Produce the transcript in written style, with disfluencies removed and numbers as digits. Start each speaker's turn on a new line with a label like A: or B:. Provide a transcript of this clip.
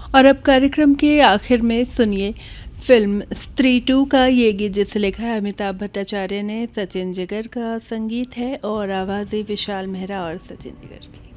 A: और अब कार्यक्रम के आखिर में सुनिए फिल्म स्त्री 2 का ये गीत, जिसे लिखा है अमिताभ भट्टाचार्य ने। सचिन जिगर का संगीत है और आवाज़ें विशाल मेहरा और सचिन जिगर की।